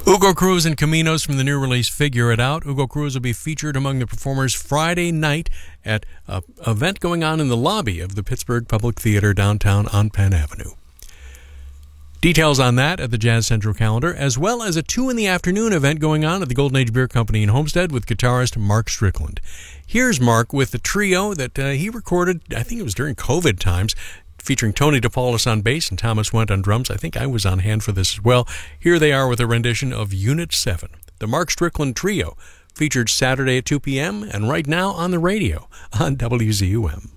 Hugo Cruz and Caminos from the new release Figure It Out. Hugo Cruz will be featured among the performers Friday night at an event going on in the lobby of the Pittsburgh Public Theater downtown on Penn Avenue. Details on that at the Jazz Central calendar, as well as a 2 in the afternoon event going on at the Golden Age Beer Company in Homestead with guitarist Mark Strickland. Here's Mark with the trio that he recorded, I think it was during COVID times, featuring Tony DePaulis on bass and Thomas Wendt on drums. I think I was on hand for this as well. Here they are with a rendition of Unit 7, the Mark Strickland Trio, featured Saturday at 2 p.m. and right now on the radio on WZUM.